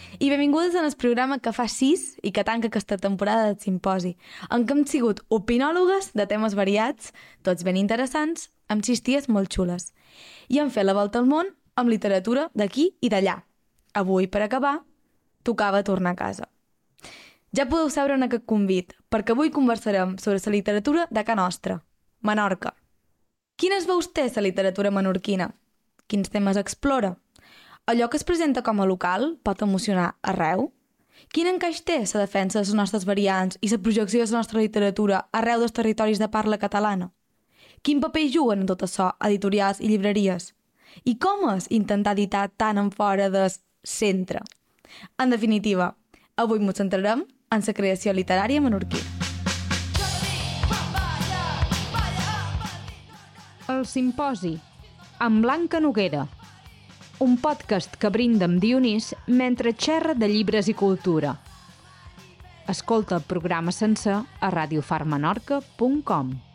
I benvingudes en el programa que fa 6 i que tanca aquesta temporada del Simposi, en què hem sigut opinòlogues de temes variats, tots ben interessants, amb 6 ties molt xules. I hem fet la volta al món amb literatura d'aquí i d'allà. Avui, per acabar, tocava tornar a casa. Ja podeu saber en aquest convit, perquè avui conversarem sobre la literatura de Ca Nostra, Menorca. Quines veus té la literatura menorquina? Quins temes explora? Allò que es presenta com a local pot emocionar arreu? Quin encaix té la defensa de les nostres variants i la projecció de la nostra literatura arreu dels territoris de parla catalana? Quin paper juguen en tot això editorials i llibreries? I com és intentar editar tant en fora del centre? En definitiva, avui ens centrarem en la creació literària menorquina. El Simposi, amb Blanca Noguera. Un podcast que brinda amb Dionís mentre xerra de llibres i cultura. Escolta el programa sencer a radiofarmenorca.com.